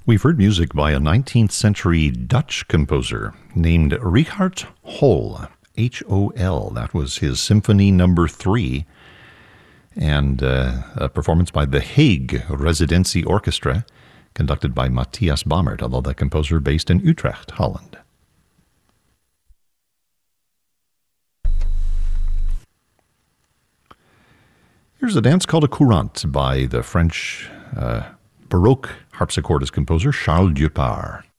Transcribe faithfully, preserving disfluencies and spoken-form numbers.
We've heard music by a nineteenth century Dutch composer named Richard Hol, H O L. That was his Symphony Number Three, and uh, a performance by the Hague Residentie Orchestra, conducted by Matthias Bammert, although the composer based in Utrecht, Holland. Here's a dance called a courante by the French uh, Baroque harpsichordist composer Charles Dupart.